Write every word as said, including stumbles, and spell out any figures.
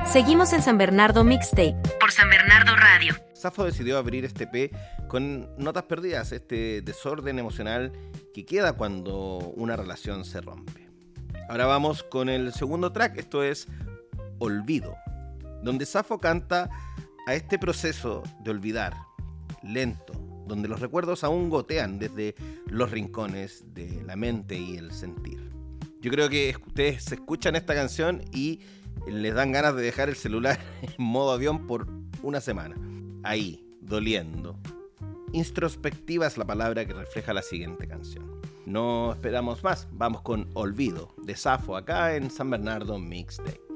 Seguimos en San Bernardo Mixtape, por San Bernardo Radio. Safo decidió abrir este E P con Notas Perdidas, este desorden emocional que queda cuando una relación se rompe. Ahora vamos con el segundo track, esto es Olvido, donde Safo canta a este proceso de olvidar, lento, donde los recuerdos aún gotean desde los rincones de la mente y el sentir. Yo creo que ustedes escuchan esta canción y les dan ganas de dejar el celular en modo avión por una semana. Ahí, doliendo. Introspectiva es la palabra que refleja la siguiente canción. No esperamos más, vamos con Olvido, de Safo, acá en San Bernardo Mixtape.